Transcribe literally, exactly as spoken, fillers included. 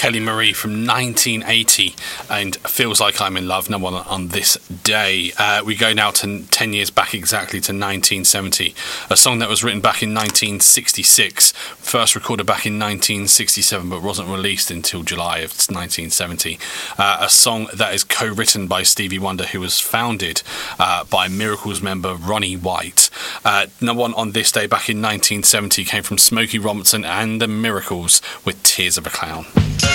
Kelly Marie from nineteen eighty and Feels Like I'm in Love, number one on this day. Uh, we go now to ten years back exactly to nineteen seventy. A song that was written back in nineteen sixty-six, first recorded back in nineteen sixty-seven but wasn't released until July of nineteen seventy. Uh, a song that is co-written by Stevie Wonder, who was founded uh, by Miracles member Ronnie White. Uh, number one on this day back in nineteen seventy came from Smokey Robinson and the Miracles with Tears of a Clown.